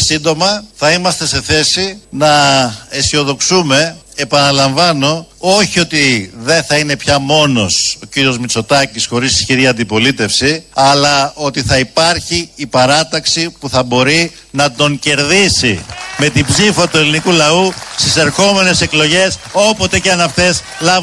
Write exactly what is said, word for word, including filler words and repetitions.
σύντομα θα είμαστε σε θέση να αισιοδοξούμε, επαναλαμβάνω, όχι ότι δεν θα είναι πια μόνος ο κύριος Μητσοτάκης χωρίς ισχυρή αντιπολίτευση, αλλά ότι θα υπάρχει η παράταξη που θα μπορεί να τον κερδίσει με την ψήφο του ελληνικού λαού στις ερχόμενες εκλογές, όποτε και αν αυτές λάβουν.